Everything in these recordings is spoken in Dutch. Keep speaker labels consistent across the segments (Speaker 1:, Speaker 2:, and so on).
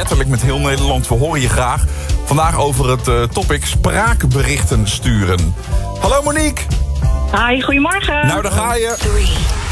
Speaker 1: letterlijk met heel Nederland. We horen je graag. Vandaag over het topic spraakberichten sturen. Hallo Monique.
Speaker 2: Hi, goedemorgen.
Speaker 1: Nou, daar ga je.
Speaker 3: 3,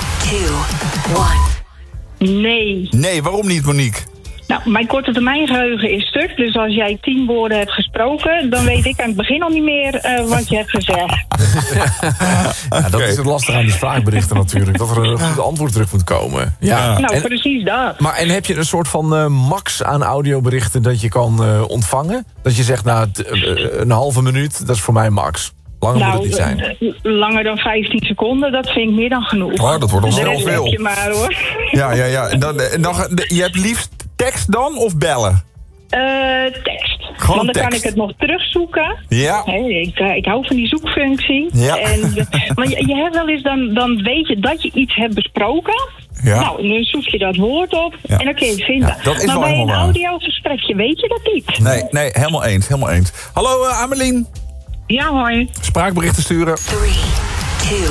Speaker 3: 2, 1.
Speaker 2: Nee.
Speaker 1: Nee, waarom niet Monique?
Speaker 2: Nou, mijn korte termijn geheugen is stuk. Dus als jij 10 woorden hebt gesproken, dan weet ik aan het begin al niet meer wat je hebt gezegd.
Speaker 4: Ja, dat is het lastige aan die spraakberichten natuurlijk. Dat er een goed antwoord terug moet komen. Ja.
Speaker 2: Nou, precies dat.
Speaker 4: Maar en heb je een soort van max aan audioberichten dat je kan ontvangen? Dat je zegt, nou, een halve minuut, dat is voor mij max. Langer moet het niet zijn.
Speaker 2: Langer dan 15 seconden, dat vind ik meer dan genoeg.
Speaker 1: Oh, dat wordt al snel
Speaker 2: De rest
Speaker 1: veel.
Speaker 2: heb je maar, hoor.
Speaker 1: Ja. En dan, je hebt liefst tekst dan of bellen?
Speaker 2: Tekst.
Speaker 1: Gewoon
Speaker 2: Want dan
Speaker 1: tekst.
Speaker 2: kan ik het nog terugzoeken.
Speaker 1: Ja.
Speaker 2: Ik hou van die zoekfunctie.
Speaker 1: Ja.
Speaker 2: Maar je hebt wel eens, dan weet je dat je iets hebt besproken.
Speaker 1: Ja.
Speaker 2: Nou, dan zoek je dat woord op
Speaker 1: Ja.
Speaker 2: en dan kun je het vinden.
Speaker 1: Ja, dat is
Speaker 2: maar
Speaker 1: wel
Speaker 2: bij een
Speaker 1: helemaal waar.
Speaker 2: audiogesprekje weet je dat niet.
Speaker 1: Nee, helemaal eens. Hallo Amelien.
Speaker 2: Ja, hoi.
Speaker 1: Spraakberichten sturen.
Speaker 3: 3, 2,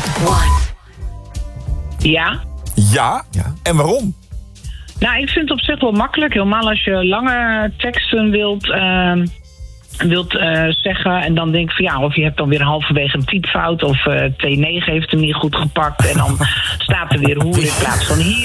Speaker 3: 1.
Speaker 2: Ja.
Speaker 1: Ja. En waarom?
Speaker 2: Nou, ik vind het op zich wel makkelijk. Helemaal als je lange teksten wilt zeggen. En dan denk ik van ja, of je hebt dan weer halverwege een typfout. Of 2-9 heeft hem niet goed gepakt. En dan staat er weer hoe in plaats van hier.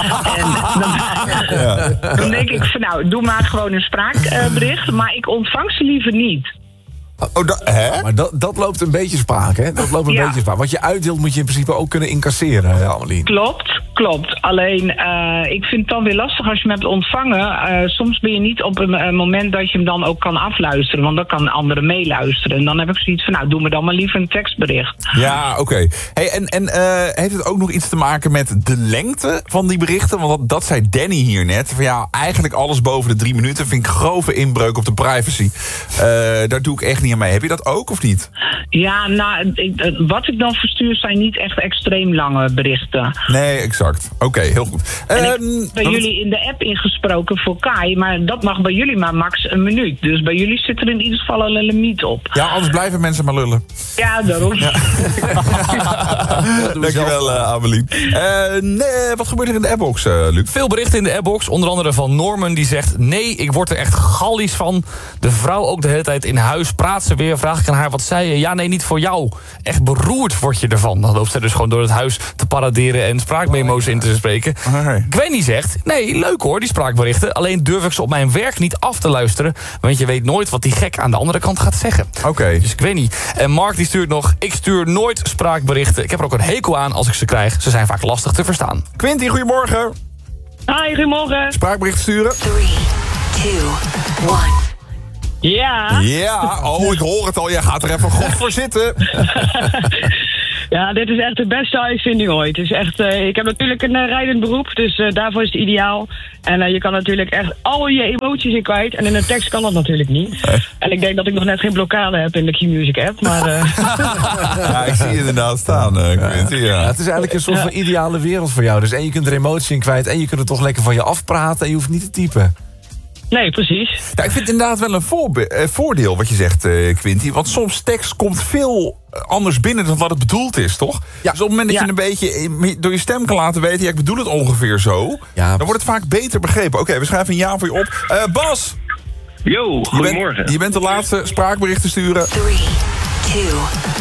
Speaker 2: En dan denk ik van nou, doe maar gewoon een spraakbericht. Maar ik ontvang ze liever niet.
Speaker 1: Hè?
Speaker 4: Maar dat loopt een beetje spaak, hè? Dat loopt een beetje spaak. Wat je uitdeelt moet je in principe ook kunnen incasseren, Amelien.
Speaker 2: Klopt. Alleen, ik vind het dan weer lastig als je hem hebt ontvangen. Soms ben je niet op een moment dat je hem dan ook kan afluisteren. Want dan kan anderen meeluisteren. En dan heb ik zoiets van, nou, doe me dan maar liever een tekstbericht.
Speaker 1: Ja, oké. Hey, en heeft het ook nog iets te maken met de lengte van die berichten? Want dat zei Danny hier net. Van ja, eigenlijk alles boven de 3 minuten vind ik grove inbreuk op de privacy. Daar doe ik echt niet aan mee. Heb je dat ook of niet?
Speaker 2: Ja, nou, wat ik dan verstuur zijn niet echt extreem lange berichten.
Speaker 1: Nee, exact. Oké, heel goed.
Speaker 2: Bij jullie in de app ingesproken voor Kai, maar dat mag bij jullie maar max een minuut. Dus bij jullie zit er in ieder geval al een limiet op.
Speaker 1: Ja, anders blijven mensen maar lullen.
Speaker 2: Ja, daarom. Ja.
Speaker 1: Dankjewel, Amelien. Wat gebeurt er in de appbox, Luc?
Speaker 5: Veel berichten in de appbox, onder andere van Norman die zegt... nee, ik word er echt gallies van. De vrouw ook de hele tijd in huis. Praat ze weer, vraag ik aan haar wat zei je. Ja, nee, niet voor jou. Echt beroerd word je ervan. Dan loopt zij dus gewoon door het huis te paraderen en spraakmemo's in te spreken.
Speaker 1: Hey.
Speaker 5: Gwenny zegt, nee, leuk hoor, die spraakberichten. Alleen durf ik ze op mijn werk niet af te luisteren. Want je weet nooit wat die gek aan de andere kant gaat zeggen.
Speaker 1: Oké.
Speaker 5: Dus Gwenny. En Mark die stuurt nog, ik stuur nooit spraakberichten. Ik heb er ook een hekel aan als ik ze krijg. Ze zijn vaak lastig te verstaan.
Speaker 1: Quinty, goedemorgen.
Speaker 2: Hi, goedemorgen.
Speaker 1: Spraakbericht sturen.
Speaker 3: 3, 2, 1.
Speaker 2: Ja.
Speaker 1: Ja, ik hoor het al. Jij gaat er even goed voor zitten.
Speaker 2: Ja, dit is echt de beste uitvinding ooit. Het is echt, ik heb natuurlijk een rijdend beroep, dus daarvoor is het ideaal. En je kan natuurlijk echt al je emoties in kwijt. En in een tekst kan dat natuurlijk niet. En ik denk dat ik nog net geen blokkade heb in de Q-Music app, maar...
Speaker 1: Ja, ik zie je inderdaad staan, Quinty. Ja.
Speaker 4: Ja, het is eigenlijk een soort van ideale wereld voor jou. Dus en je kunt er emotie in kwijt en je kunt er toch lekker van je afpraten en je hoeft niet te typen.
Speaker 2: Nee, precies.
Speaker 1: Ja, ik vind het inderdaad wel een voordeel wat je zegt, Quinty. Want soms tekst komt veel anders binnen dan wat het bedoeld is, toch?
Speaker 4: Ja.
Speaker 1: Dus op het moment dat je een beetje door je stem kan laten weten... ja, ik bedoel het ongeveer zo,
Speaker 4: Ja,
Speaker 1: dan wordt het vaak beter begrepen. Oké, we schrijven een ja voor je op. Bas!
Speaker 6: Yo, goedemorgen.
Speaker 1: Je bent de laatste spraakberichten sturen.
Speaker 3: 3, 2, 1.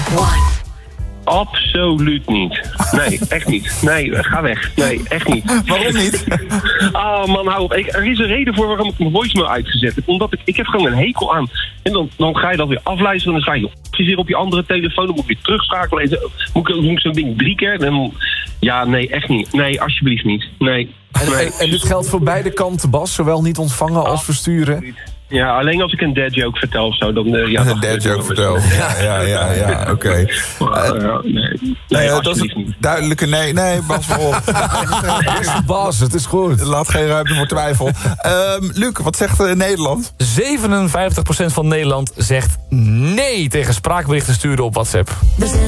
Speaker 6: Absoluut niet. Nee, echt niet. Nee, ga weg. Nee, echt niet.
Speaker 1: Waarom niet?
Speaker 6: Ah man, hou op. Er is een reden voor waarom ik mijn voicemail uitgezet heb. Omdat ik heb gewoon een hekel aan. En dan ga je dat weer afluisteren. Dan sta je weer op je andere telefoon. Dan moet je weer terugschakelen. En moet ik zo'n ding 3 keer. Ja, nee, echt niet. Nee, alsjeblieft niet. Nee.
Speaker 4: En dit geldt voor beide kanten, Bas. Zowel niet ontvangen als versturen.
Speaker 6: Ja, alleen als ik een dad joke vertel of zo. Dan,
Speaker 1: Een dad joke vertel. Ja, oké. Nee, dat is een duidelijke nee. Nee, Bas, voorop.
Speaker 4: Bas, het is goed.
Speaker 1: Laat geen ruimte voor twijfel. Luc, wat zegt Nederland?
Speaker 5: 57% van Nederland zegt nee tegen spraakberichten sturen op WhatsApp.